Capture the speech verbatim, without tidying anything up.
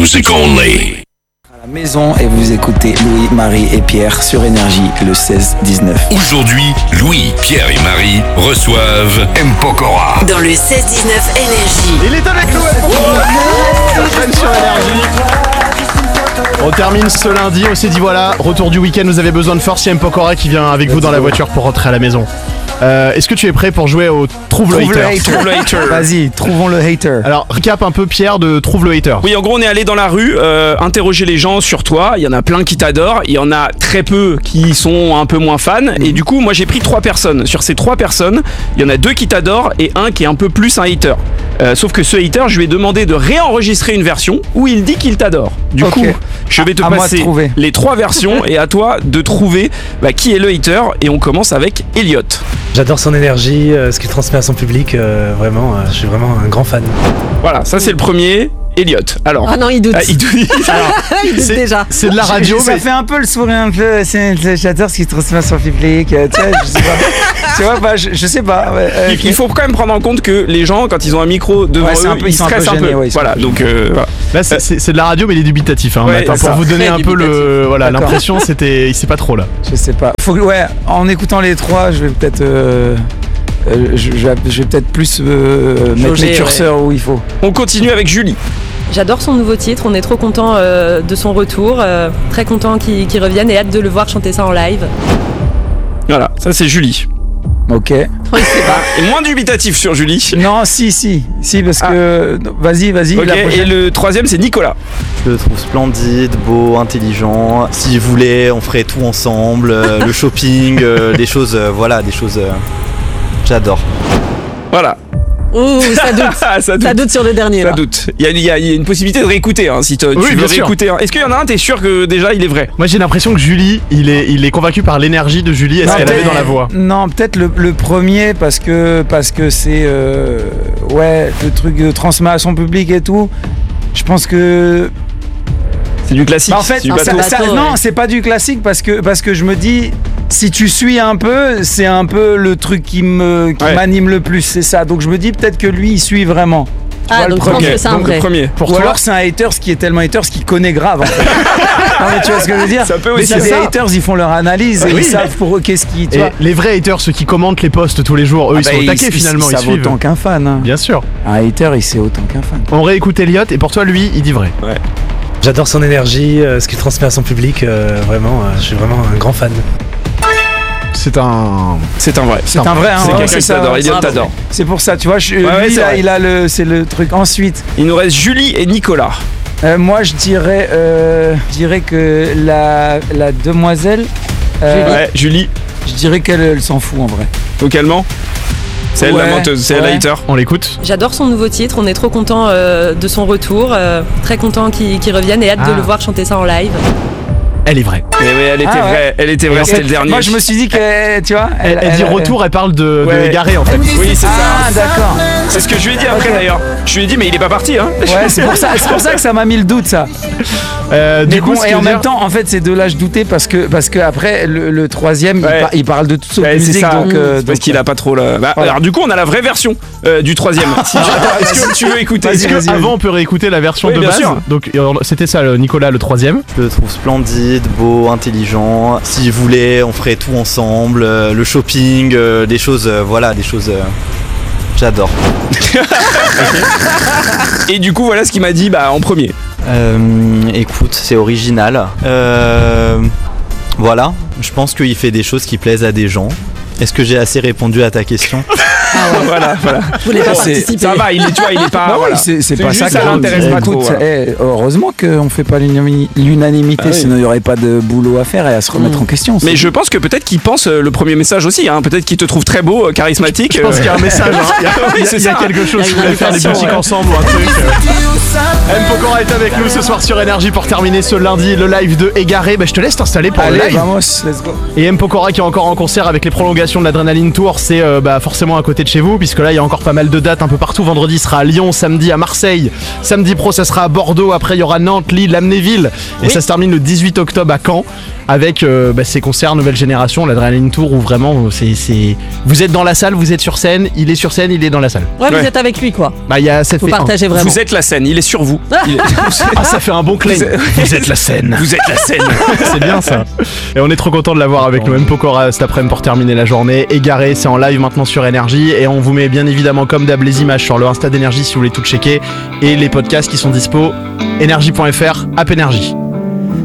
music only. À la maison et vous écoutez Louis, Marie et Pierre sur Énergie le seize dix-neuf. Aujourd'hui, Louis, Pierre et Marie reçoivent M. Pokora. Dans le seize dix-neuf Énergie. Il est avec nous, M. Pokora. Sur Énergie. On termine ce lundi, on s'est dit voilà, retour du week-end, vous avez besoin de force, il y a M. Pokora qui vient avec vous dans la voiture pour rentrer à la maison. Euh, est-ce que tu es prêt pour jouer au Trouve le Trouve Hater? le hater. Vas-y, trouvons le hater. Alors, recap un peu, Pierre, de Trouve le Hater. Oui, en gros, on est allé dans la rue euh, interroger les gens sur toi. Il y en a plein qui t'adorent, il y en a très peu qui sont un peu moins fans. Mm-hmm. Et du coup, moi, j'ai pris trois personnes. Sur ces trois personnes, il y en a deux qui t'adorent et un qui est un peu plus un hater. Euh, sauf que ce hater, je lui ai demandé de réenregistrer une version où il dit qu'il t'adore. Du Ok. coup, je vais te À- à moi de passer trouver. les trois versions et à toi de trouver bah, qui est le hater. Et on commence avec Elliot. J'adore son énergie, euh, ce qu'il transmet à son public, euh, vraiment, euh, je suis vraiment un grand fan. Voilà, ça c'est le premier. Elliot. Alors. Ah non, il doute. Ah, il doute. Alors, il doute C'est, déjà. c'est de la radio, ça mais fait un peu le sourire un peu. C'est, c'est- j'adore ce qui se transmet sur le public. euh, Tu sais, je sais pas. Tu vois, bah, je, je sais pas. Ouais, euh, il, il faut quand même prendre en compte que les gens, quand ils ont un micro devant Ouais, c'est eux, un peu- ils ils sont un peu stressent un peu. gênés, ouais, ils sont voilà, un peu donc euh, voilà. là c'est, c'est, c'est de la radio, mais il est dubitatif. Hein, Ouais, Matin, c'est pour ça. vous donner Très un peu le, dubitatif. voilà, D'accord. l'impression, c'était, il sait pas trop là. Je sais pas. Faut que, ouais, en écoutant les trois, je vais peut-être. euh, euh, je, je vais, je vais peut-être plus euh, mettre Jauger, mes curseurs où il faut. On continue avec Julie. J'adore son nouveau titre, on est trop content euh, de son retour, euh, très content qu'il qu'il revienne et hâte de le voir chanter ça en live. Voilà, ça c'est Julie. Ok. Oh, il sait pas. Et moins dubitatif sur Julie. Non, si, si. Si, parce Ah. que. Vas-y, vas-y. Ok, la et prochaine. le troisième c'est Nicolas. Je le trouve splendide, beau, intelligent. S'il voulait, on ferait tout ensemble. euh, le shopping, euh, des choses, euh, voilà, des choses. euh, j'adore. Voilà. Ouh, ça doute. ça doute. Ça doute sur le dernier. Ça là. doute. Il y a, il y a- il y a une possibilité de réécouter hein, si te- tu Oui, veux bien sûr. réécouter. hein. Est-ce qu'il y en a un, t'es sûr que déjà il est vrai? Moi j'ai l'impression que Julie, il est, il est convaincu par l'énergie de Julie et ce Non, qu'elle avait peut-être- dans la voix. Non, peut-être le, le premier parce que parce que c'est euh, ouais le truc de transmet à son public et tout. Je pense que C'est du classique. bah, en fait c'est du ça- bateau. ça- bateau, non ouais. c'est pas du classique parce que parce que je me dis si tu suis un peu c'est un peu le truc qui me qui Ouais. m'anime le plus, c'est ça. Donc je me dis peut-être que lui il suit vraiment. Tu Ah, vois, le donc je pense premier. que c'est un Donc le vrai. premier. Pour Ou toi, alors c'est un haters qui est tellement haters qu'il connaît grave en fait. Non, mais tu vois ce que je veux dire? Ça peut Mais aussi c'est être des ça. haters, ils font leur analyse et Oui, ils mais- savent pour eux qu'est-ce qui tu et vois. les vrais haters, ceux qui commentent les posts tous les jours, eux Ah ils bah, sont au ils- taquet ils- finalement, ils ça vaut suivent. autant qu'un fan. hein. Bien sûr. Un hater, il sait autant qu'un fan. On réécoute Elliot et pour toi, lui, il dit vrai. J'adore son énergie, euh, ce qu'il transmet à son public, euh, vraiment, euh, je suis vraiment un grand fan. C'est un. C'est un vrai. C'est un vrai, hein, C'est ouais, quelqu'un c'est qui ça. t'adore. Elliot Bravo. t'adore. C'est pour ça, tu vois, je, Ouais, ouais, lui, c'est là, vrai. il a le, c'est le truc. Ensuite, Il nous reste Julie et Nicolas. euh, moi, je dirais, euh, je dirais que la, la demoiselle, euh, Ouais, Julie, je dirais qu'elle elle s'en fout en vrai. vocalement. C'est elle Ouais, la menteuse, c'est elle la ouais. hater. On l'écoute. J'adore son nouveau titre, on est trop content euh, de son retour, euh, très content qu'il qu'il revienne et hâte Ah. de le voir chanter ça en live. Elle est vraie. Mais oui, elle était Ah ouais. vraie, elle était vraie, Et en c'était fait, le dernier. Moi, je me suis dit que, tu vois, Elle, elle dit retour, elle parle de, de Ouais. égaré en fait. Oui, c'est Ah, ça. d'accord. C'est ce que je lui ai dit après Ok. d'ailleurs. Je lui ai dit, mais il est pas parti, hein. Ouais, c'est pour ça, c'est pour ça que ça m'a mis le doute, ça. Euh, Mais du coup, bon, ce et que en je même veux dire- temps, en fait, ces deux-là, je doutais parce que, parce que après, le, le troisième, il, Ouais. par- il parle de toute sorte de Ouais, c'est musique, ça. donc, euh, C'est parce donc, qu'il a pas trop la. Bah, Voilà. Alors du coup, on a la vraie version euh, du troisième. Si tu- Est-ce que tu veux écouter Est-ce Vas-y, que vas-y. avant on peut réécouter la version Oui, de bien base sûr. Donc euh, c'était ça, le Nicolas, le troisième. Je le trouve splendide, beau, intelligent. S'il voulait, on ferait tout ensemble. euh, le shopping, euh, des choses, euh, voilà, des choses. euh, j'adore. Et du coup, voilà ce qu'il m'a dit bah, en premier. Euh, écoute, c'est original. Euh, voilà, je pense qu'il fait des choses qui plaisent à des gens. Est-ce que j'ai assez répondu à ta question? Voilà, voilà. Je voulais pas C'est- participer. Ça va, il est, tu vois, il est pas. Non, voilà. oui, c'est c'est C'est pas juste ça ça que l'intéresse pas Écoute, trop, voilà. eh, heureusement qu'on fait pas l'unami- l'unanimité, Ah oui. sinon il n'y aurait pas de boulot à faire et à se remettre Mm. en question. Mais je pense que peut-être qu'il pense euh, le premier message aussi. Hein. Peut-être qu'il te trouve très beau, euh, charismatique. Je pense euh, qu'il y a un message, hein. il y a, Oui, il y a- c'est il y a ça. quelque chose, Il y a si une vous voulez faire des invitation, musiques ouais. ensemble ou un truc. euh. M. Pokora est avec nous ce soir sur Énergie pour terminer ce lundi le live de Égaré. Bah, je te laisse t'installer pour Allez, le live. vamos, let's go. Et M. Pokora qui est encore en concert avec les prolongations de l'Adrenaline Tour, c'est euh, bah, forcément à côté de chez vous, puisque là il y a encore pas mal de dates un peu partout. Vendredi il sera à Lyon, samedi à Marseille, samedi pro ça sera à Bordeaux, après il y aura Nantes, Lille, Amnéville, et Oui. ça se termine le dix-huit octobre à Caen avec euh, bah, ces concerts nouvelle génération, l'Adrenaline Tour, où vraiment c'est, c'est... vous êtes dans la salle, vous êtes sur scène, il est sur scène, il est dans la salle. Ouais, Ouais. vous êtes avec lui quoi. Bah il y a cette Faut fait un. partager vraiment. Vous êtes la scène, il est sur vous. Il est- Ah, ça fait un bon claim. Vous êtes la scène. Vous êtes la scène. C'est bien ça. Et on est trop content de l'avoir avec nous, M. Pokora, cet après-midi pour terminer la journée. Égaré, c'est en live maintenant sur Énergie. Et on vous met bien évidemment, comme d'hab, les images sur le Insta d'Énergie si vous voulez tout checker. Et les podcasts qui sont dispo, énergie point f r, app Énergie.